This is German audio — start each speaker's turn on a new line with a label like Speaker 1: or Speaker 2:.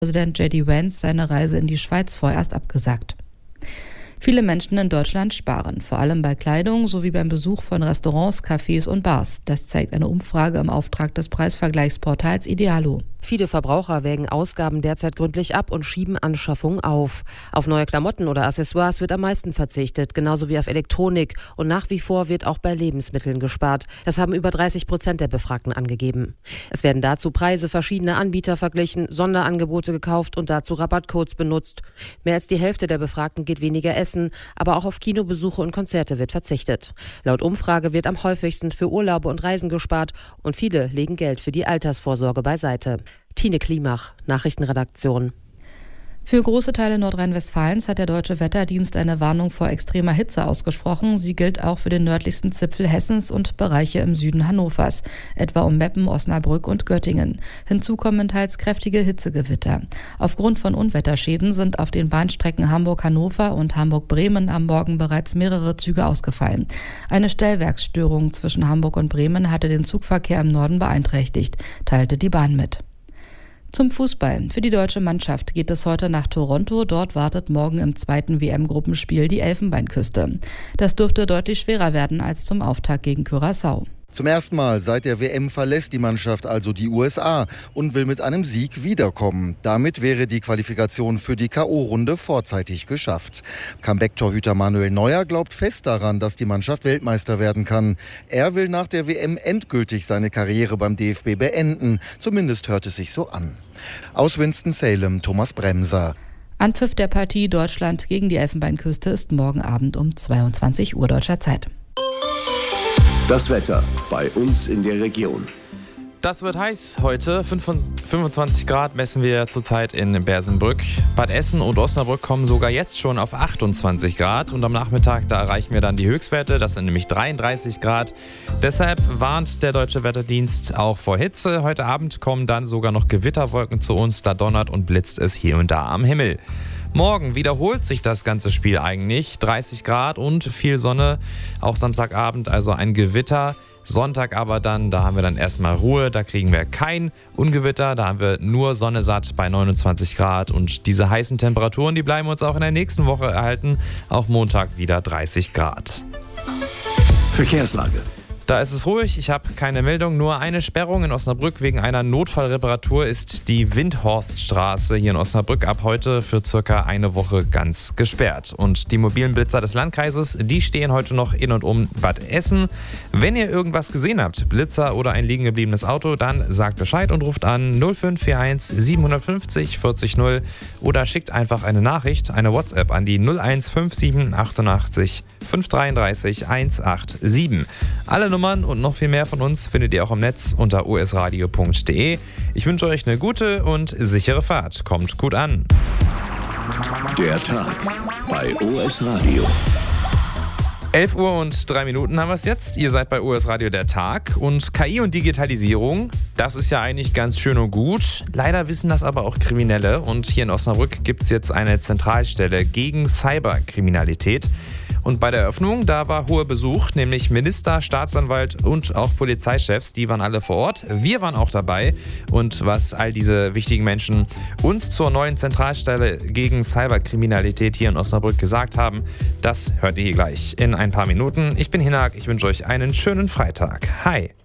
Speaker 1: Präsident J.D. Vance seine Reise in die Schweiz vorerst abgesagt. Viele Menschen in Deutschland sparen, vor allem bei Kleidung sowie beim Besuch von Restaurants, Cafés und Bars. Das zeigt eine Umfrage im Auftrag des Preisvergleichsportals Idealo.
Speaker 2: Viele Verbraucher wägen Ausgaben derzeit gründlich ab und schieben Anschaffungen auf. Auf neue Klamotten oder Accessoires wird am meisten verzichtet, genauso wie auf Elektronik. Und nach wie vor wird auch bei Lebensmitteln gespart. Das haben über 30% der Befragten angegeben. Es werden dazu Preise verschiedener Anbieter verglichen, Sonderangebote gekauft und dazu Rabattcodes benutzt. Mehr als die Hälfte der Befragten geht weniger essen, aber auch auf Kinobesuche und Konzerte wird verzichtet. Laut Umfrage wird am häufigsten für Urlaube und Reisen gespart und viele legen Geld für die Altersvorsorge beiseite. Tine Klimach, Nachrichtenredaktion.
Speaker 1: Für große Teile Nordrhein-Westfalens hat der Deutsche Wetterdienst eine Warnung vor extremer Hitze ausgesprochen. Sie gilt auch für den nördlichsten Zipfel Hessens und Bereiche im Süden Hannovers, etwa um Meppen, Osnabrück und Göttingen. Hinzu kommen teils kräftige Hitzegewitter. Aufgrund von Unwetterschäden sind auf den Bahnstrecken Hamburg-Hannover und Hamburg-Bremen am Morgen bereits mehrere Züge ausgefallen. Eine Stellwerksstörung zwischen Hamburg und Bremen hatte den Zugverkehr im Norden beeinträchtigt, teilte die Bahn mit. Zum Fußball. Für die deutsche Mannschaft geht es heute nach Toronto. Dort wartet morgen im zweiten WM-Gruppenspiel die Elfenbeinküste. Das dürfte deutlich schwerer werden als zum Auftakt gegen Curaçao.
Speaker 3: Zum ersten Mal seit der WM verlässt die Mannschaft also die USA und will mit einem Sieg wiederkommen. Damit wäre die Qualifikation für die K.O.-Runde vorzeitig geschafft. Comeback-Torhüter Manuel Neuer glaubt fest daran, dass die Mannschaft Weltmeister werden kann. Er will nach der WM endgültig seine Karriere beim DFB beenden. Zumindest hört es sich so an. Aus Winston-Salem, Thomas Bremser.
Speaker 1: Anpfiff der Partie Deutschland gegen die Elfenbeinküste ist morgen Abend um 22 Uhr deutscher Zeit.
Speaker 4: Das Wetter bei uns in der Region.
Speaker 5: Das wird heiß heute. 25 Grad messen wir zurzeit in Bersenbrück. Bad Essen und Osnabrück kommen sogar jetzt schon auf 28 Grad. Und am Nachmittag, da erreichen wir dann die Höchstwerte. Das sind nämlich 33 Grad. Deshalb warnt der Deutsche Wetterdienst auch vor Hitze. Heute Abend kommen dann sogar noch Gewitterwolken zu uns. Da donnert und blitzt es hier und da am Himmel. Morgen wiederholt sich das ganze Spiel eigentlich. 30 Grad und viel Sonne. Auch Samstagabend also ein Gewitter. Sonntag aber dann, da haben wir dann erstmal Ruhe. Da kriegen wir kein Ungewitter. Da haben wir nur Sonne satt bei 29 Grad. Und diese heißen Temperaturen, die bleiben uns auch in der nächsten Woche erhalten. Auch Montag wieder 30 Grad.
Speaker 4: Verkehrslage.
Speaker 5: Da ist es ruhig, ich habe keine Meldung, nur eine Sperrung in Osnabrück. Wegen einer Notfallreparatur ist die Windhorststraße hier in Osnabrück ab heute für circa eine Woche ganz gesperrt. Und die mobilen Blitzer des Landkreises, die stehen heute noch in und um Bad Essen. Wenn ihr irgendwas gesehen habt, Blitzer oder ein liegen gebliebenes Auto, dann sagt Bescheid und ruft an 0541 750 40 0 oder schickt einfach eine Nachricht, eine WhatsApp an die 0157 88 533 187. Alle Nummern und noch viel mehr von uns findet ihr auch im Netz unter osradio.de. Ich wünsche euch eine gute und sichere Fahrt. Kommt gut an.
Speaker 4: Der Tag bei OS Radio.
Speaker 5: 11 Uhr und 3 Minuten haben wir es jetzt. Ihr seid bei OS Radio der Tag. Und KI und Digitalisierung, das ist ja eigentlich ganz schön und gut. Leider wissen das aber auch Kriminelle. Und hier in Osnabrück gibt es jetzt eine Zentralstelle gegen Cyberkriminalität. Und bei der Eröffnung, da war hoher Besuch, nämlich Minister, Staatsanwalt und auch Polizeichefs, die waren alle vor Ort. Wir waren auch dabei. Und was all diese wichtigen Menschen uns zur neuen Zentralstelle gegen Cyberkriminalität hier in Osnabrück gesagt haben, das hört ihr hier gleich in ein paar Minuten. Ich bin Hinak, ich wünsche euch einen schönen Freitag. Hi!